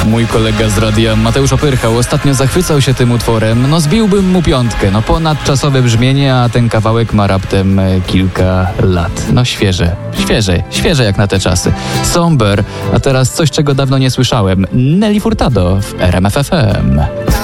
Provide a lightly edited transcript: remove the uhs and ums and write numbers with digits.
Mój kolega z radia Mateusz Opyrchał ostatnio zachwycał się tym utworem. No zbiłbym mu 5. No ponadczasowe brzmienie, a ten kawałek ma raptem kilka lat. No świeże jak na te czasy. Somber, a teraz coś, czego dawno nie słyszałem. Nelly Furtado w RMF FM.